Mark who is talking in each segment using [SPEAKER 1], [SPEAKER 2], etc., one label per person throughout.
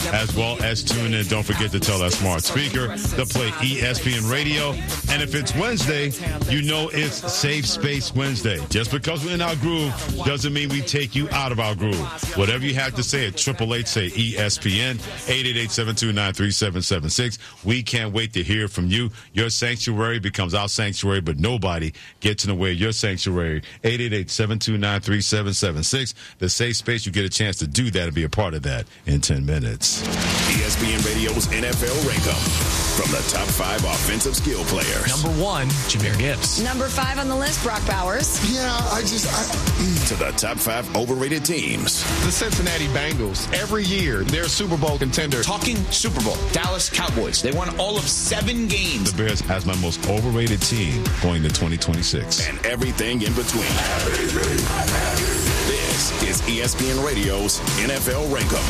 [SPEAKER 1] as well as tune in. Don't forget to tell that smart speaker to play ESPN Radio. And if it's Wednesday, you know it's Safe Space Wednesday. Just because we're in our groove doesn't mean we take you out of our groove. Whatever you have to say at 888 say ESPN, 888-729-3776. We can't wait to hear from you. Your sanctuary becomes our sanctuary, but nobody gets in the way of your sanctuary. 888-729-3776. The Safe Space, you get a chance to do that and be a part of that in 10 minutes.
[SPEAKER 2] ESPN Radio's NFL Rankum. From the top 5 offensive skill players.
[SPEAKER 3] Number 1, Jahmyr Gibbs.
[SPEAKER 4] Number 5 on the list, Brock Bowers.
[SPEAKER 2] To the top 5 overrated teams.
[SPEAKER 5] The Cincinnati Bengals. Every year, they're Super Bowl contender.
[SPEAKER 6] Talking Super Bowl. Dallas Cowboys. They won all of 7 games.
[SPEAKER 1] The Bears has my most overrated team going to 2026.
[SPEAKER 2] And everything in between. This is ESPN Radio's NFL Rankum.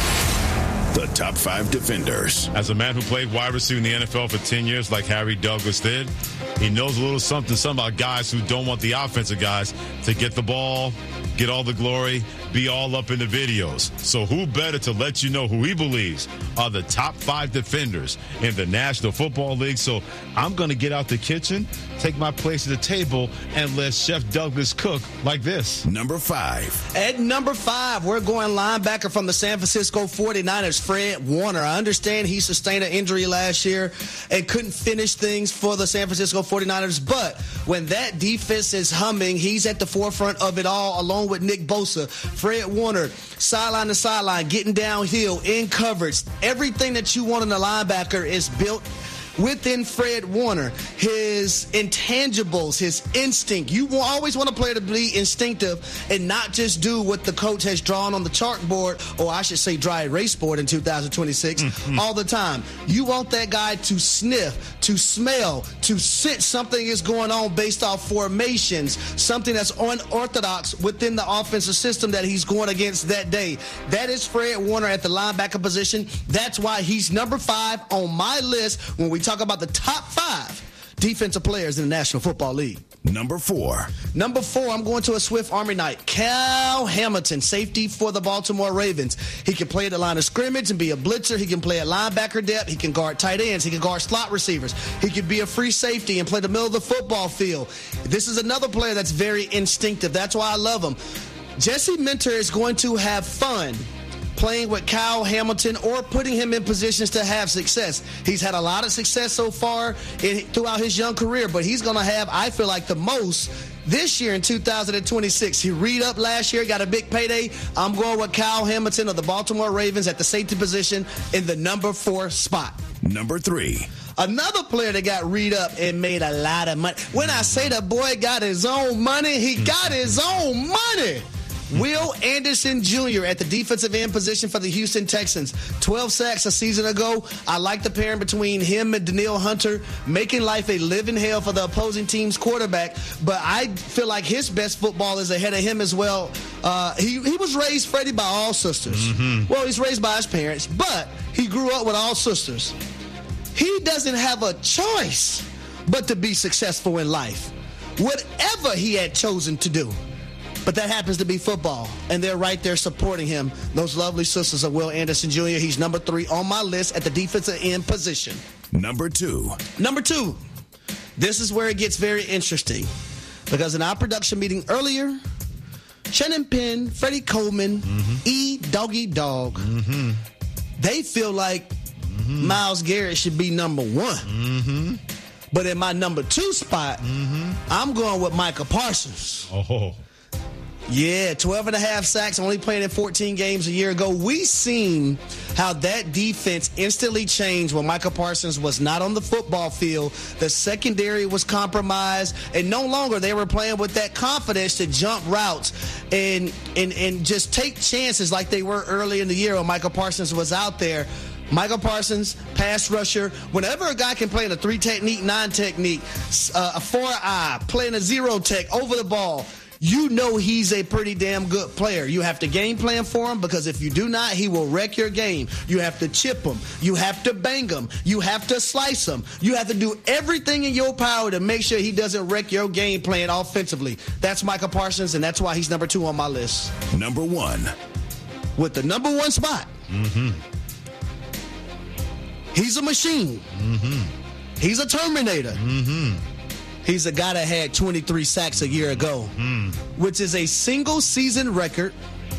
[SPEAKER 2] The top 5 defenders.
[SPEAKER 1] As a man who played wide receiver in the NFL for 10 years like Harry Douglas did, he knows a little something about guys who don't want the offensive guys to get the ball, get all the glory, be all up in the videos. So who better to let you know who he believes are the top 5 defenders in the National Football League? So I'm going to get out the kitchen, take my place at the table, and let Chef Douglas cook like this.
[SPEAKER 2] Number 5.
[SPEAKER 7] At number 5, we're going linebacker from the San Francisco 49ers, Fred Warner. I understand he sustained an injury last year and couldn't finish things for the San Francisco 49ers, but when that defense is humming, he's at the forefront of it all, along with Nick Bosa. Fred Warner, sideline to sideline, getting downhill, in coverage. Everything that you want in a linebacker is built within Fred Warner. His intangibles, his instinct. You always want a player to be instinctive and not just do what the coach has drawn on the chalkboard, or I should say dry erase board in 2026, all the time. You want that guy to sniff, to smell, to sense something is going on based off formations, something that's unorthodox within the offensive system that he's going against that day. That is Fred Warner at the linebacker position. That's why he's number 5 on my list when we talk about the top 5 defensive players in the National Football League.
[SPEAKER 2] Number 4.
[SPEAKER 7] Number 4, I'm going to a Swift Army Knight. Cal Hamilton, safety for the Baltimore Ravens. He can play at the line of scrimmage and be a blitzer. He can play at linebacker depth. He can guard tight ends. He can guard slot receivers. He can be a free safety and play the middle of the football field. This is another player that's very instinctive. That's why I love him. Jesse Minter is going to have fun playing with Kyle Hamilton or putting him in positions to have success. He's had a lot of success so far throughout his young career, but he's going to have, I feel like, the most this year in 2026. He read up last year, got a big payday. I'm going with Kyle Hamilton of the Baltimore Ravens at the safety position in the number 4 spot.
[SPEAKER 2] Number 3.
[SPEAKER 7] Another player that got read up and made a lot of money. When I say the boy got his own money, he got his own money. Will Anderson Jr. at the defensive end position for the Houston Texans. 12 sacks a season ago. I like the pairing between him and Danielle Hunter, making life a living hell for the opposing team's quarterback. But I feel like his best football is ahead of him as well. He was raised, Freddie, by all sisters. Well, he's raised by his parents, but he grew up with all sisters. He doesn't have a choice but to be successful in life, whatever he had chosen to do. But that happens to be football, and they're right there supporting him. Those lovely sisters of Will Anderson Jr. He's number 3 on my list at the defensive end position.
[SPEAKER 2] Number 2.
[SPEAKER 7] Number 2. This is where it gets very interesting, because in our production meeting earlier, Shannon Penn, Freddie Coleman, Doggy Dog, they feel like Myles Garrett should be number 1. But in my number 2 spot, I'm going with Micah Parsons. Yeah, 12 and a half sacks, only playing in 14 games a year ago. We seen how that defense instantly changed when Micah Parsons was not on the football field. The secondary was compromised, and no longer they were playing with that confidence to jump routes and just take chances like they were early in the year when Micah Parsons was out there. Michael Parsons, pass rusher. Whenever a guy can play in a 3 technique, 9 technique, a 4-eye, playing a 0 tech, over the ball, you know he's a pretty damn good player. You have to game plan for him, because if you do not, he will wreck your game. You have to chip him. You have to bang him. You have to slice him. You have to do everything in your power to make sure he doesn't wreck your game plan offensively. That's Micah Parsons, and that's why he's number 2 on my list.
[SPEAKER 2] Number 1.
[SPEAKER 7] With the number 1 spot, He's a machine. He's a Terminator. He's a guy that had 23 sacks a year ago, which is a single-season record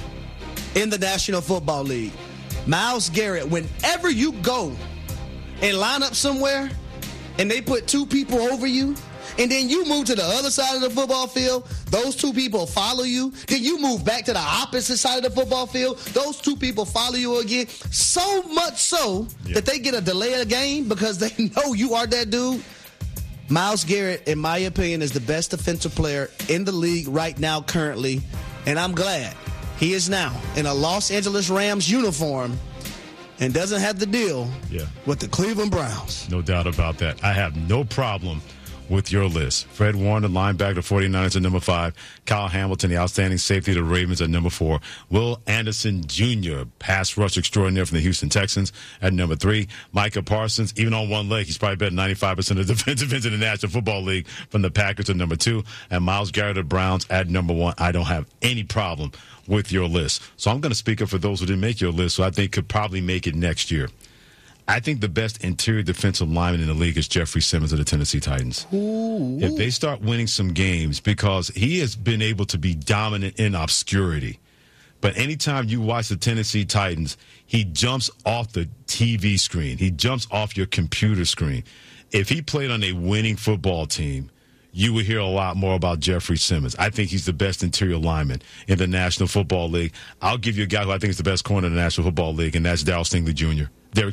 [SPEAKER 7] in the National Football League. Myles Garrett, whenever you go and line up somewhere and they put two people over you, and then you move to the other side of the football field, those two people follow you. Then you move back to the opposite side of the football field, those two people follow you again. So much so that they get a delay of the game because they know you are that dude. Myles Garrett, in my opinion, is the best defensive player in the league right now currently, and I'm glad he is now in a Los Angeles Rams uniform and doesn't have to deal with the Cleveland Browns.
[SPEAKER 1] No doubt about that. I have no problem with your list. Fred Warner, the linebacker, the 49ers at number 5. Kyle Hamilton, the outstanding safety of the Ravens at number 4. Will Anderson Jr., pass rush extraordinaire from the Houston Texans at number 3. Micah Parsons, even on one leg, he's probably better than 95% of defensive ends in the National Football League from the Packers at number 2. And Myles Garrett of the Browns at number 1. I don't have any problem with your list. So I'm going to speak up for those who didn't make your list, who I think could probably make it next year. I think the best interior defensive lineman in the league is Jeffrey Simmons of the Tennessee Titans. Ooh. If they start winning some games, because he has been able to be dominant in obscurity. But anytime you watch the Tennessee Titans, he jumps off the TV screen. He jumps off your computer screen. If he played on a winning football team, you would hear a lot more about Jeffrey Simmons. I think he's the best interior lineman in the National Football League. I'll give you a guy who I think is the best corner in the National Football League, and that's Derek Stingley Jr.,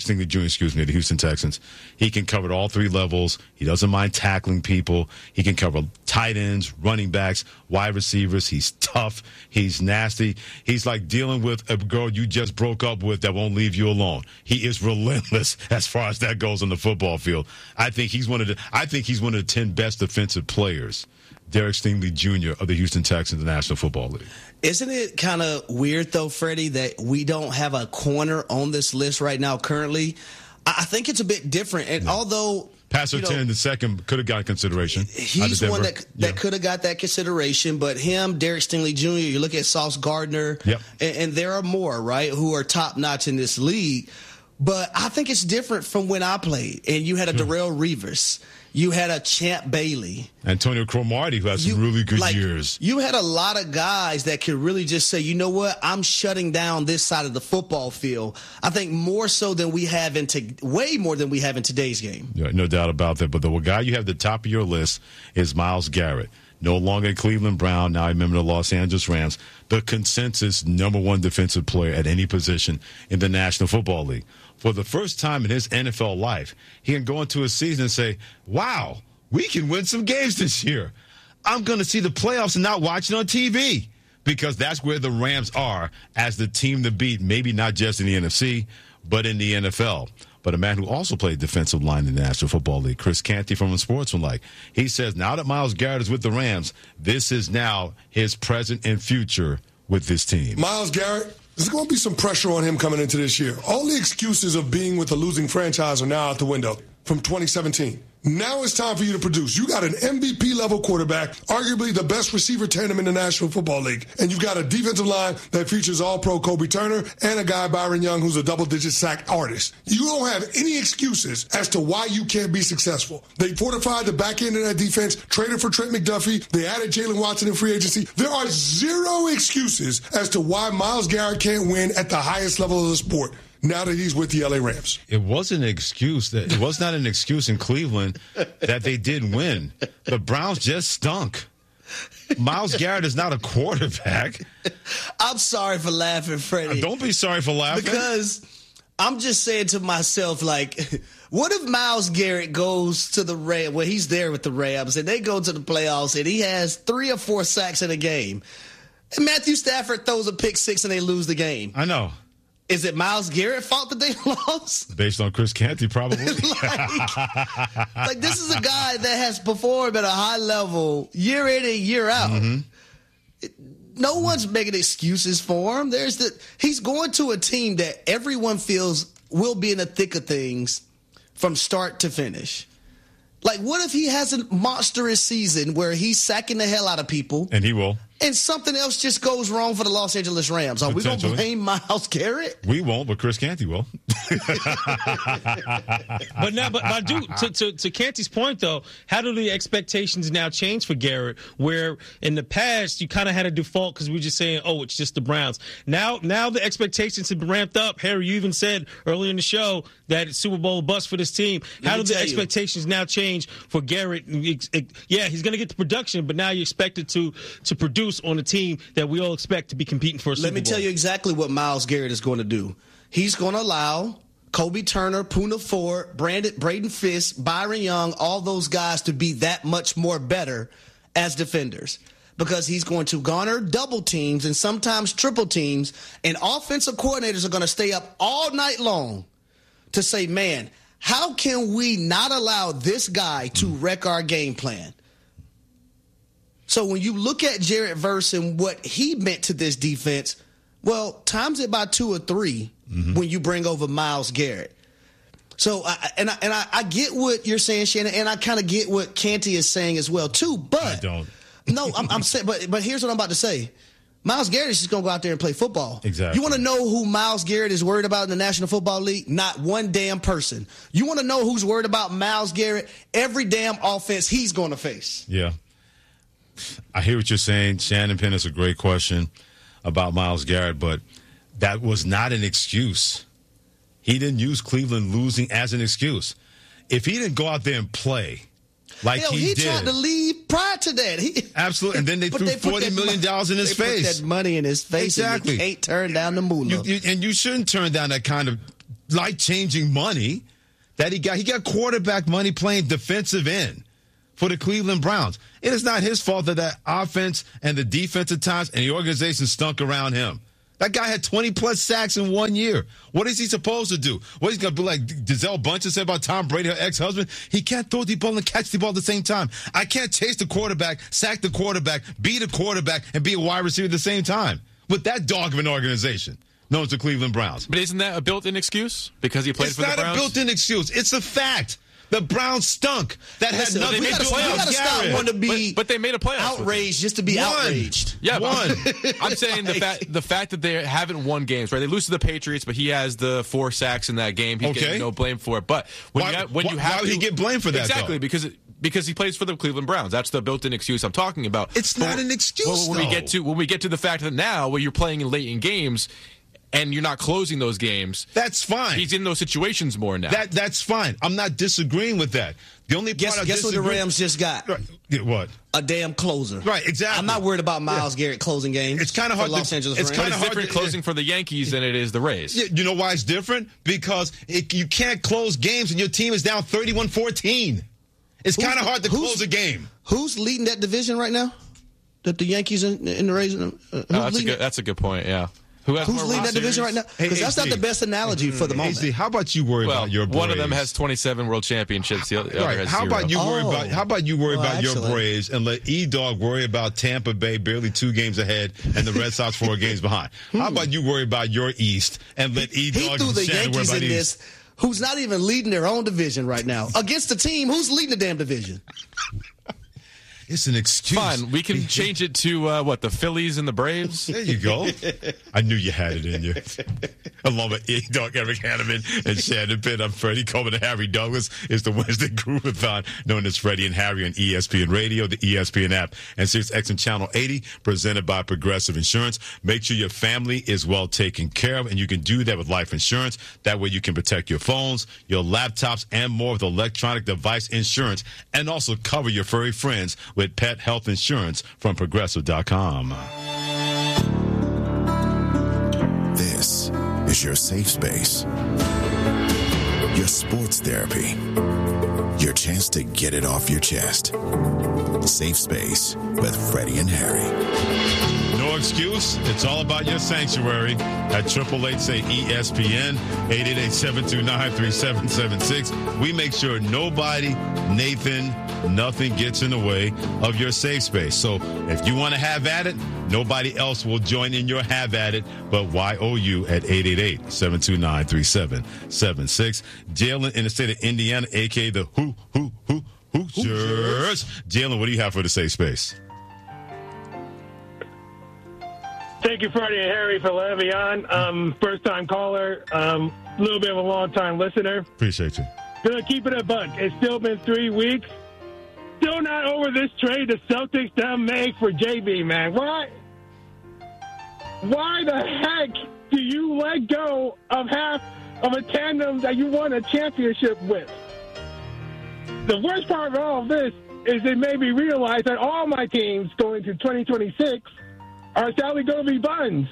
[SPEAKER 1] of the Houston Texans. He can cover at all 3 levels. He doesn't mind tackling people. He can cover tight ends, running backs, wide receivers. He's tough. He's nasty. He's like dealing with a girl you just broke up with that won't leave you alone. He is relentless as far as that goes on the football field. I think he's one of the 10 best defensive players. Derek Stingley Jr. of the Houston Texans, the National Football League.
[SPEAKER 7] Isn't it kind of weird, though, Freddie, that we don't have a corner on this list right now currently? I think it's a bit different. And although
[SPEAKER 1] Passer 10 the second could have got consideration.
[SPEAKER 7] He's one that could have got that consideration. But him, Derek Stingley Jr., you look at Sauce Gardner, and there are more, right, who are top-notch in this league. But I think it's different from when I played. And you had a Darrelle Revis. You had a Champ Bailey.
[SPEAKER 1] Antonio Cromartie, who had some really good years.
[SPEAKER 7] You had a lot of guys that could really just say, you know what, I'm shutting down this side of the football field. I think more so than we have way more than we have in today's game.
[SPEAKER 1] Yeah, no doubt about that. But the guy you have at the top of your list is Myles Garrett. No longer a Cleveland Brown, now a member of the Los Angeles Rams. The consensus number 1 defensive player at any position in the National Football League. For the first time in his NFL life, he can go into a season and say, wow, we can win some games this year. I'm going to see the playoffs and not watch it on TV, because that's where the Rams are as the team to beat, maybe not just in the NFC, but in the NFL. But a man who also played defensive line in the National Football League, Chris Canty from Unsportsmanlike, he says now that Myles Garrett is with the Rams, this is now his present and future with this team.
[SPEAKER 8] Myles Garrett, there's going to be some pressure on him coming into this year. All the excuses of being with a losing franchise are now out the window from 2017. Now it's time for you to produce. You got an MVP-level quarterback, arguably the best receiver tandem in the National Football League, and you've got a defensive line that features All-Pro Kobe Turner and a guy, Byron Young, who's a double-digit sack artist. You don't have any excuses as to why you can't be successful. They fortified the back end of that defense, traded for Trent McDuffie, they added Jalen Watson in free agency. There are zero excuses as to why Myles Garrett can't win at the highest level of the sport now that he's with the LA Rams.
[SPEAKER 1] It wasn't an excuse. It was not an excuse in Cleveland that they did win. The Browns just stunk. Myles Garrett is not a quarterback.
[SPEAKER 7] I'm sorry for laughing, Freddie.
[SPEAKER 1] Don't be sorry for laughing.
[SPEAKER 7] Because I'm just saying to myself, like, what if Myles Garrett goes to the Rams? Well, he's there with the Rams, and they go to the playoffs, and he has 3 or 4 sacks in a game. And Matthew Stafford throws a pick 6, and they lose the game.
[SPEAKER 1] I know.
[SPEAKER 7] Is it Myles Garrett's fault that they lost?
[SPEAKER 1] Based on Chris Canty, probably.
[SPEAKER 7] like this is a guy that has performed at a high level year in and year out. Mm-hmm. No one's making excuses for him. He's going to a team that everyone feels will be in the thick of things from start to finish. Like, what if he has a monstrous season where he's sacking the hell out of people?
[SPEAKER 1] And he will.
[SPEAKER 7] and something else just goes wrong for the Los Angeles Rams, are we going to blame Myles Garrett?
[SPEAKER 1] We won't, but Chris Canty will.
[SPEAKER 9] But I do, to Canty's point, though, how do the expectations now change for Garrett, where in the past you kind of had a default because we were just saying, oh, it's just the Browns. Now the expectations have been ramped up. Harry, you even said earlier in the show that it's Super Bowl bust for this team. How do the expectations now change for Garrett? Yeah, he's going to get the production, but now you expect it to produce on a team that we all expect to be competing for a Super Bowl.
[SPEAKER 7] Let me tell you exactly what Myles Garrett is going to do. He's going to allow Kobe Turner, Poona Ford, Braden Fisk, Byron Young, all those guys to be that much more better as defenders, because he's going to garner double teams and sometimes triple teams, and offensive coordinators are going to stay up all night long to say, man, how can we not allow this guy to wreck our game plan? So when you look at Jared Verse and what he meant to this defense, well, times it by 2 or 3 when you bring over Myles Garrett. So, I get what you're saying, Shannon, and I kind of get what Canty is saying as well, too. But
[SPEAKER 1] I don't.
[SPEAKER 7] No, I'm saying, but here's what I'm about to say. Myles Garrett is just going to go out there and play football.
[SPEAKER 1] Exactly.
[SPEAKER 7] You want to know who Myles Garrett is worried about in the National Football League? Not one damn person. You want to know who's worried about Myles Garrett? Every damn offense he's going to face.
[SPEAKER 1] Yeah. I hear what you're saying. Shannon Penn, is a great question about Myles Garrett, but that was not an excuse. He didn't use Cleveland losing as an excuse. If he didn't go out there and play like he did.
[SPEAKER 7] Tried to leave prior to that.
[SPEAKER 1] Absolutely. And then they threw $40 million in his face.
[SPEAKER 7] Put that money in his face.
[SPEAKER 1] Exactly.
[SPEAKER 7] And you can't turn down the moolah.
[SPEAKER 1] And you shouldn't turn down that kind of life-changing money that he got. He got quarterback money playing defensive end for the Cleveland Browns. It is not his fault that offense and the defense at times and the organization stunk around him. That guy had 20-plus sacks in 1 year. What is he supposed to do? What, he's going to be like Gisele Bundchen said about Tom Brady, her ex-husband? He can't throw the ball and catch the ball at the same time. I can't chase the quarterback, sack the quarterback, be the quarterback, and be a wide receiver at the same time with that dog of an organization known as the Cleveland Browns.
[SPEAKER 3] But isn't that a built-in excuse because he played for the Browns?
[SPEAKER 1] It's not a built-in excuse. It's a fact. The Browns stunk. That had nothing to do with Garrett.
[SPEAKER 7] We got to stop wanting to be
[SPEAKER 3] but they made a playoff
[SPEAKER 7] outraged just to be outraged.
[SPEAKER 3] Yeah, I'm saying the fact that they haven't won games, right? They lose to the Patriots, but he has the 4 sacks in that game. He's getting no blame for it. But why would he get blamed for that?
[SPEAKER 1] though?
[SPEAKER 3] Exactly, because he plays for the Cleveland Browns. That's the built-in excuse I'm talking about.
[SPEAKER 1] It's not an excuse.
[SPEAKER 3] When we get to the fact that now, where you're playing in late in games, and you're not closing those games,
[SPEAKER 1] that's fine.
[SPEAKER 3] He's in those situations more now.
[SPEAKER 1] That's fine. I'm not disagreeing with that. The only
[SPEAKER 7] guess what the Rams just got?
[SPEAKER 1] Right. What?
[SPEAKER 7] A damn closer.
[SPEAKER 1] Right, exactly.
[SPEAKER 7] I'm not worried about Myles Garrett closing games.
[SPEAKER 1] It's kind of hard.
[SPEAKER 7] Los Angeles Rams.
[SPEAKER 3] It's kind of different closing for the Yankees than it is the Rays.
[SPEAKER 1] Yeah, you know why it's different? Because you can't close games and your team is down 31-14. It's kind of hard to close a game.
[SPEAKER 7] Who's leading that division right now? That the Yankees and the Rays?
[SPEAKER 3] That's a good point. Yeah.
[SPEAKER 7] Who's leading that division right now? Because that's not the best analogy for the moment.
[SPEAKER 1] AC, how about you worry about your Braves?
[SPEAKER 3] One of them has 27 world championships. The other has 0.
[SPEAKER 1] How about you worry about your Braves and let E-Dog worry about Tampa Bay, barely 2 games ahead, and the Red Sox 4 games behind? How about you worry about your East and let E-Dog
[SPEAKER 7] he threw the Yankees in this, who's not even leading their own division right now, against the team who's leading the damn division.
[SPEAKER 1] It's an excuse.
[SPEAKER 3] Fine, we can change it to, the Phillies and the Braves?
[SPEAKER 1] There you go. I knew you had it in you. Along with E-Dog, Eric Hanneman, and Shannon Penn. I'm Freddie Coleman and Harry Douglas. It's the Wednesday Groovathon, known as Freddie and Harry on ESPN Radio, the ESPN app, and SiriusXM Channel 80, presented by Progressive Insurance. Make sure your family is well taken care of, and you can do that with life insurance. That way you can protect your phones, your laptops, and more with electronic device insurance, and also cover your furry friends with pet health insurance from Progressive.com.
[SPEAKER 2] This is your safe space. Your sports therapy. Your chance to get it off your chest. Safe Space with Freddie and Harry.
[SPEAKER 1] No excuse. It's all about your sanctuary at 888-SAY-ESPN, 888-729-3776. We make sure nobody, Nathan, nothing gets in the way of your safe space. So if you want to have at it, nobody else will join in your have at it but YOU at 888-729-3776. Jalen in the state of Indiana, a.k.a. the Hoosiers. Jalen, what do you have for the safe space?
[SPEAKER 10] Thank you, Freddie and Harry, for letting me on. First-time caller, a little bit of a long-time listener.
[SPEAKER 1] Appreciate you.
[SPEAKER 10] Gonna keep it a buck. It's still been 3 weeks. Still not over this trade the Celtics done made for JB, man. Why the heck do you let go of half of a tandem that you won a championship with? The worst part of all of this is it made me realize that all my teams going to 2026 are sadly going to be buns.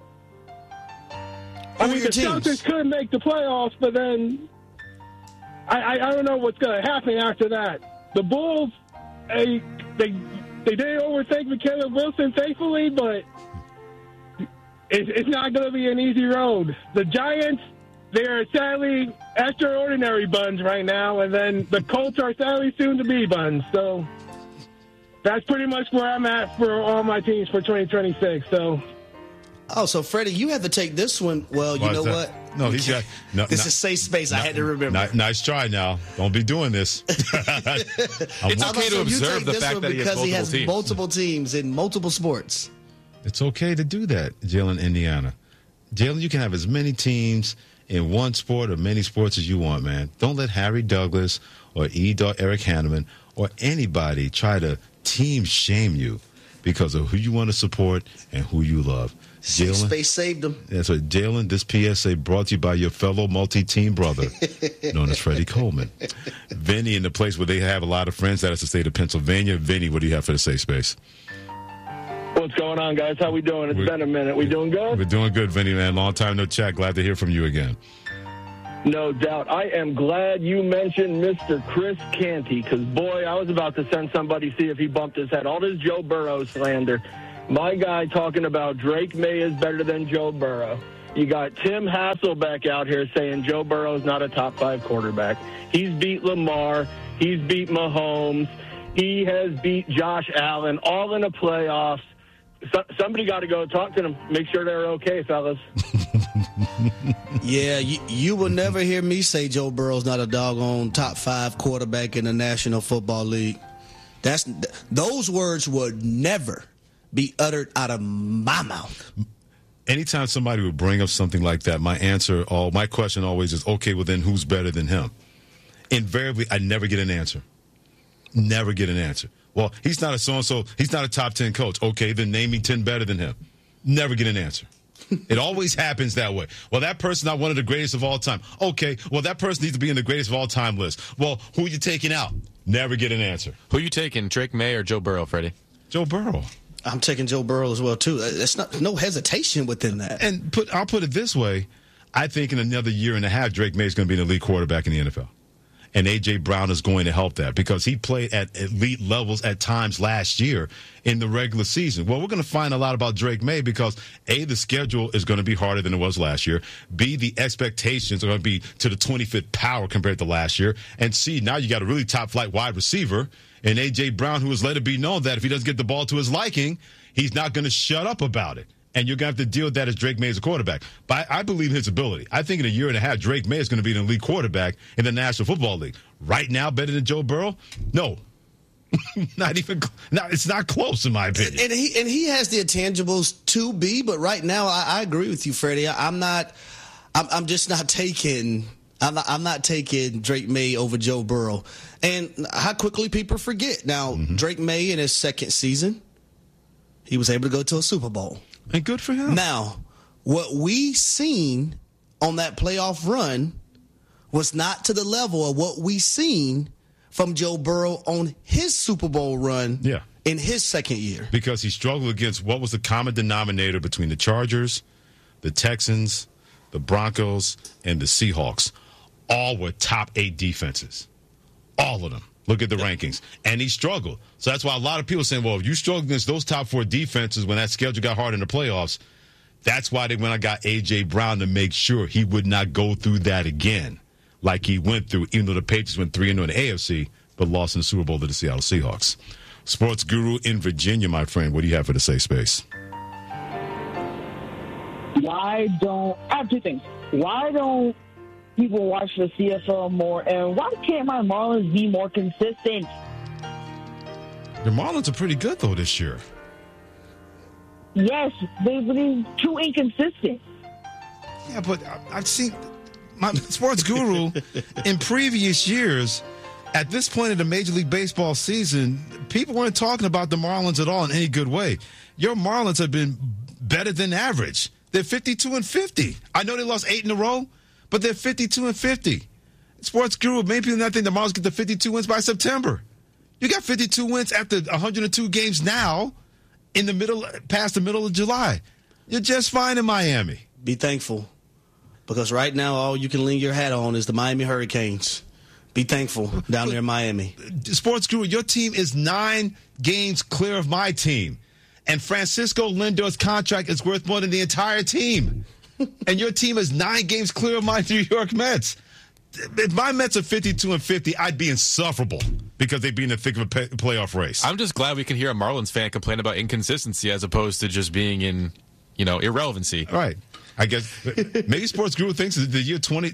[SPEAKER 10] I mean, the Celtics could make the playoffs, but then I don't know what's going to happen after that. The Bulls, they didn't overtake Caleb Wilson, thankfully, but it's not going to be an easy road. The Giants, they're sadly extraordinary buns right now, and then the Colts are sadly soon to be buns. So that's pretty much where I'm at for all my teams for 2026.
[SPEAKER 7] So Freddie, you have to take this one. Well, you know what?
[SPEAKER 1] No, he's got. No,
[SPEAKER 7] this is safe space. I had to remember.
[SPEAKER 1] Nice try. Now, don't be doing this.
[SPEAKER 3] It's okay to observe the fact that he has
[SPEAKER 7] multiple teams in multiple sports.
[SPEAKER 1] It's okay to do that, Jalen, Indiana. Jalen, you can have as many teams in one sport or many sports as you want, man. Don't let Harry Douglas or Eric Hanneman or anybody try to team shame you because of who you want to support and who you love.
[SPEAKER 7] Jalen, Space saved him.
[SPEAKER 1] That's right. Jalen, this PSA brought to you by your fellow multi-team brother, known as Freddie Coleman. Vinny, in the place where they have a lot of friends, that is the state of Pennsylvania. Vinny, what do you have for the safe space?
[SPEAKER 10] What's going on, guys? How we doing? It's been a minute. We doing good?
[SPEAKER 1] We're doing good, Vinny, man. Long time no chat. Glad to hear from you again.
[SPEAKER 10] No doubt. I am glad you mentioned Mr. Chris Canty, because, boy, I was about to send somebody see if he bumped his head. All this Joe Burrow slander. My guy talking about Drake May is better than Joe Burrow. You got Tim Hasselbeck out here saying Joe Burrow's not a top 5 quarterback. He's beat Lamar. He's beat Mahomes. He has beat Josh Allen, all in the playoffs. Somebody got to go talk to them, make sure they're okay, fellas.
[SPEAKER 7] Yeah, you will never hear me say Joe Burrow's not a doggone top 5 quarterback in the National Football League. Those words would never be uttered out of my mouth.
[SPEAKER 1] Anytime somebody would bring up something like that, my question always is, okay, well then who's better than him? Invariably, I never get an answer. Never get an answer. Well, he's not a so-and-so. He's not a top 10 coach. Okay, then name me 10 better than him. Never get an answer. It always happens that way. Well, that person's not one of the greatest of all time. Okay, well, that person needs to be in the greatest of all time list. Well, who are you taking out? Never get an answer.
[SPEAKER 3] Who are you taking, Drake May or Joe Burrow, Freddie?
[SPEAKER 1] Joe Burrow.
[SPEAKER 7] I'm taking Joe Burrow as well, too. There's no hesitation within that.
[SPEAKER 1] And I'll put it this way. I think in another year and a half, Drake May is going to be an elite quarterback in the NFL. And A.J. Brown is going to help that because he played at elite levels at times last year in the regular season. Well, we're going to find a lot about Drake May because, A, the schedule is going to be harder than it was last year. B, the expectations are going to be to the 25th power compared to last year. And C, now you got a really top-flight wide receiver in A.J. Brown, who has let it be known that if he doesn't get the ball to his liking, he's not going to shut up about it. And you're going to have to deal with that as Drake May is a quarterback. But I believe in his ability. I think in a year and a half, Drake May is going to be an elite quarterback in the National Football League. Right now, better than Joe Burrow? No. Not even. No, it's not close, in my opinion.
[SPEAKER 7] And he has the intangibles to be, but right now, I agree with you, Freddie. I'm just not taking. I'm not taking Drake May over Joe Burrow. And how quickly people forget. Now, Drake May in his second season, he was able to go to a Super Bowl.
[SPEAKER 1] And good for him.
[SPEAKER 7] Now, what we seen on that playoff run was not to the level of what we seen from Joe Burrow on his Super Bowl run in his second year.
[SPEAKER 1] Because he struggled against what was the common denominator between the Chargers, the Texans, the Broncos, and the Seahawks. All were top 8 defenses. All of them. Look at the rankings. And he struggled. So that's why a lot of people are saying, well, if you struggle against those top 4 defenses when that schedule got hard in the playoffs, that's why they went and got A.J. Brown to make sure he would not go through that again like he went through, even though the Patriots went 3-0 in the AFC, but lost in the Super Bowl to the Seattle Seahawks. Sports guru in Virginia, my friend, what do you have for the safe space?
[SPEAKER 11] I have 2 things. Why don't people watch the CFL more, and why can't my Marlins be more consistent?
[SPEAKER 1] The Marlins are pretty good, though, this year.
[SPEAKER 11] Yes, they're too inconsistent.
[SPEAKER 12] Yeah, but I've seen my sports guru in previous years. At this point in the Major League Baseball season, people weren't talking about the Marlins at all in any good way. Your Marlins have been better than average. They're 52-50. I know they lost 8 in a row, but they're 52-50. Sports guru, maybe people not think the Marlins get the 52 wins by September. You got 52 wins after 102 games now, past the middle of July. You're just fine in Miami.
[SPEAKER 7] Be thankful, because right now all you can lean your hat on is the Miami Hurricanes. Be thankful down there in Miami.
[SPEAKER 12] Sports guru, your team is 9 games clear of my team. And Francisco Lindor's contract is worth more than the entire team. And your team is 9 games clear of my New York Mets. If my Mets are 52-50, I'd be insufferable because they'd be in the thick of a playoff race.
[SPEAKER 3] I'm just glad we can hear a Marlins fan complain about inconsistency as opposed to just being in, irrelevancy.
[SPEAKER 12] Right. I guess maybe Sports Guru thinks it's the year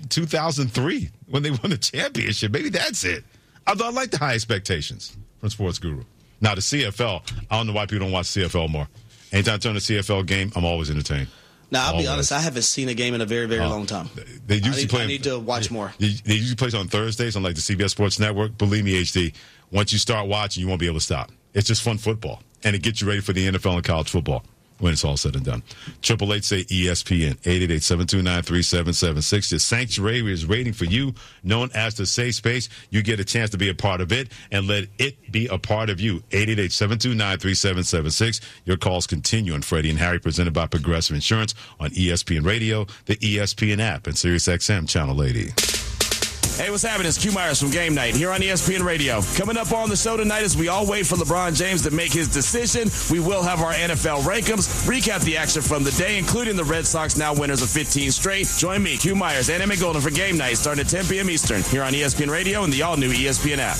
[SPEAKER 12] 2003 when they won the championship. Maybe that's it. Although I like the high expectations from Sports Guru. Now, the CFL, I don't know why people don't watch CFL more. Anytime I turn the CFL game, I'm always entertained.
[SPEAKER 7] Now, I'll be honest, I haven't seen a game in a very, very long time.
[SPEAKER 12] They usually
[SPEAKER 7] I need to watch more.
[SPEAKER 12] They usually play on Thursdays on like the CBS Sports Network. Believe me, HD, once you start watching, you won't be able to stop. It's just fun football, and it gets you ready for the NFL and college football when it's all said and done. 888 say ESPN, 888-729-3776. The Sanctuary is waiting for you, known as the Safe Space. You get a chance to be a part of it and let it be a part of you. 888-729-3776. Your calls continue on Freddie and Harry, presented by Progressive Insurance on ESPN Radio, the ESPN app, and SiriusXM Channel 80.
[SPEAKER 13] Hey, what's happening? It's Q Myers from Game Night here on ESPN Radio. Coming up on the show tonight as we all wait for LeBron James to make his decision, we will have our NFL rankings, recap the action from the day, including the Red Sox, now winners of 15 straight. Join me, Q Myers, and Emmett Golden for Game Night, starting at 10 p.m. Eastern here on ESPN Radio and the all-new ESPN app.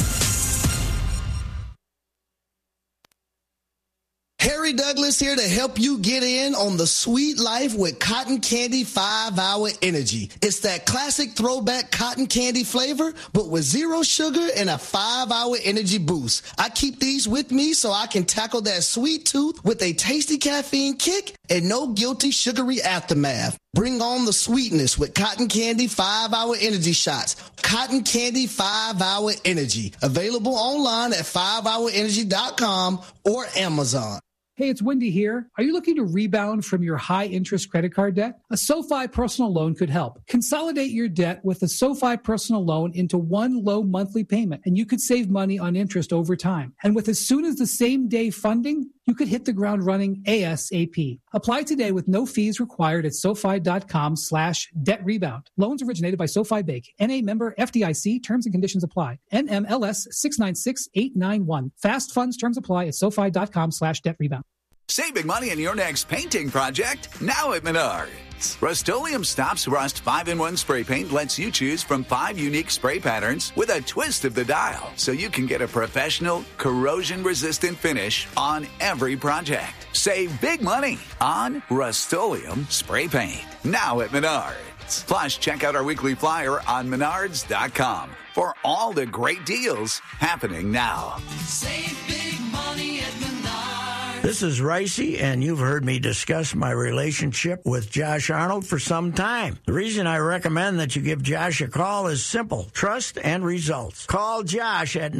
[SPEAKER 7] Harry Douglas here to help you get in on the sweet life with Cotton Candy 5-Hour Energy. It's that classic throwback cotton candy flavor, but with 0 sugar and a 5-hour energy boost. I keep these with me so I can tackle that sweet tooth with a tasty caffeine kick and no guilty sugary aftermath. Bring on the sweetness with Cotton Candy 5-Hour Energy Shots. Cotton Candy 5-Hour Energy. Available online at 5hourenergy.com or Amazon.
[SPEAKER 14] Hey, it's Wendy here. Are you looking to rebound from your high-interest credit card debt? A SoFi personal loan could help. Consolidate your debt with a SoFi personal loan into one low monthly payment, and you could save money on interest over time. And with as soon as the same day funding, you could hit the ground running ASAP. Apply today with no fees required at SoFi.com/debt rebound. Loans originated by SoFi Bank. NA member FDIC. Terms and conditions apply. NMLS 696891. Fast funds terms apply at SoFi.com/debt rebound.
[SPEAKER 15] Save big money on your next painting project now at Menards. Rust-Oleum Stops Rust 5-in-1 spray paint lets you choose from 5 unique spray patterns with a twist of the dial, so you can get a professional, corrosion-resistant finish on every project. Save big money on Rust-Oleum spray paint now at Menards. Plus, check out our weekly flyer on Menards.com for all the great deals happening now.
[SPEAKER 16] Save big money at Menards.
[SPEAKER 17] This is Ricey, and you've heard me discuss my relationship with Josh Arnold for some time. The reason I recommend that you give Josh a call is simple: trust and results. Call Josh at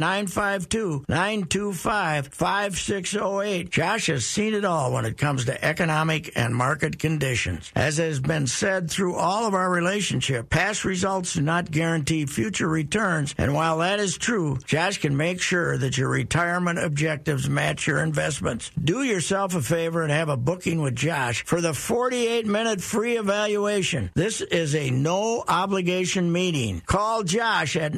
[SPEAKER 17] 952-925-5608. Josh has seen it all when it comes to economic and market conditions. As has been said through all of our relationship, past results do not guarantee future returns, and while that is true, Josh can make sure that your retirement objectives match your investments. Do yourself a favor and have a booking with Josh for the 48-minute free evaluation. This is a no-obligation meeting. Call Josh at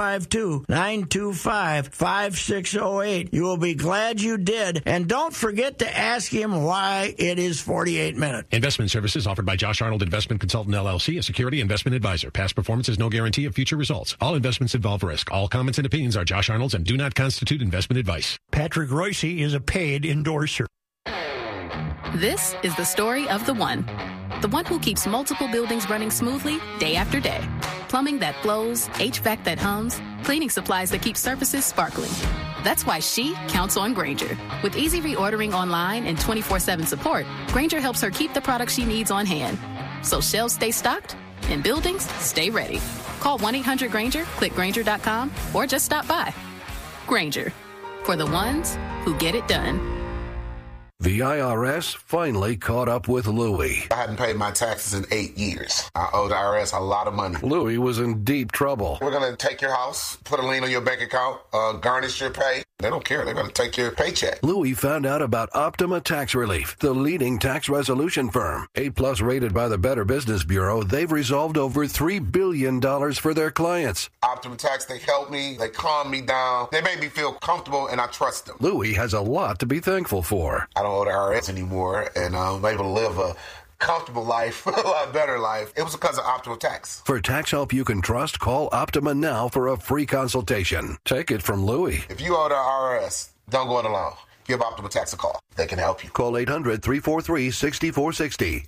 [SPEAKER 17] 952-925-5608. You will be glad you did, and don't forget to ask him why it is 48 minutes.
[SPEAKER 18] Investment services offered by Josh Arnold Investment Consultant, LLC, a security investment advisor. Past performance is no guarantee of future results. All investments involve risk. All comments and opinions are Josh Arnold's and do not constitute investment advice.
[SPEAKER 19] Patrick Royce is a paid endorser.
[SPEAKER 20] This is the story of the one who keeps multiple buildings running smoothly day after day. Plumbing that flows, HVAC that hums, cleaning supplies that keep surfaces sparkling. That's why she counts on Grainger. With easy reordering online and 24/7 support, Grainger helps her keep the products she needs on hand. So shelves stay stocked and buildings stay ready. Call 1-800-GRAINGER, click Grainger.com, or just stop by. Grainger, for the ones who get it done.
[SPEAKER 21] The IRS finally caught up with Louie.
[SPEAKER 22] I hadn't paid my taxes in 8 years. I owe the IRS a lot of money.
[SPEAKER 21] Louie was in deep trouble.
[SPEAKER 22] We're going to take your house, put a lien on your bank account, garnish your pay. They don't care. They're going to take your paycheck.
[SPEAKER 21] Louie found out about Optima Tax Relief, the leading tax resolution firm. A+ rated by the Better Business Bureau, they've resolved over $3 billion for their clients.
[SPEAKER 22] Optima Tax, they helped me. They calmed me down. They made me feel comfortable, and I trust them.
[SPEAKER 21] Louie has a lot to be thankful for.
[SPEAKER 22] I don't owe the IRS anymore, and I'm able to live a comfortable life, a lot better life. It was because of Optima Tax.
[SPEAKER 21] For tax help you can trust, call Optima now for a free consultation. Take it from Louie.
[SPEAKER 22] If you owe the IRS, don't go it alone. Give Optima Tax a call. They can help you.
[SPEAKER 21] Call 800-343-6460.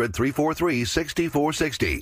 [SPEAKER 21] 800-343-6460.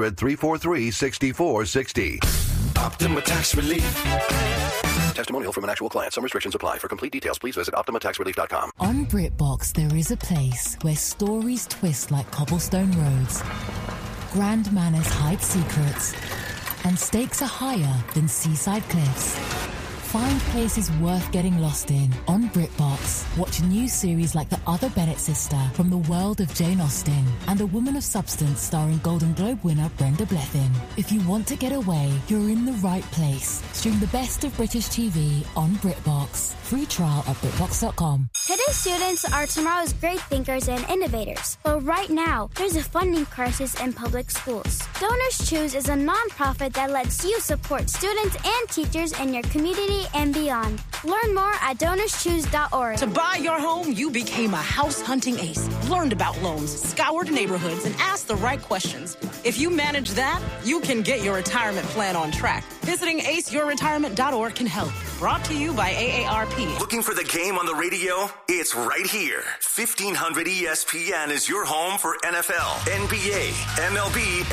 [SPEAKER 21] 800-343-6460.
[SPEAKER 2] Optima Tax Relief.
[SPEAKER 21] Testimonial from an actual client. Some restrictions apply. For complete details, please visit OptimaTaxRelief.com.
[SPEAKER 23] On BritBox, there is a place where stories twist like cobblestone roads, grand manners hide secrets, and stakes are higher than seaside cliffs. Find places worth getting lost in on BritBox. Watch new series like The Other Bennett Sister from the world of Jane Austen and A Woman of Substance starring Golden Globe winner Brenda Blethyn. If you want to get away, you're in the right place. Stream the best of British TV on BritBox. Free trial at BritBox.com.
[SPEAKER 24] Today's students are tomorrow's great thinkers and innovators. But right now, there's a funding crisis in public schools. Donors Choose is a nonprofit that lets you support students and teachers in your community and beyond. Learn more at DonorsChoose.org.
[SPEAKER 25] To buy your home, you became a house hunting ace. Learned about loans, scoured neighborhoods, and asked the right questions. If you manage that, you can get your retirement plan on track. Visiting aceyourretirement.org can help. Brought to you by AARP.
[SPEAKER 26] Looking for the game on the radio? It's right here. 1500 ESPN is your home for NFL, NBA, MLB,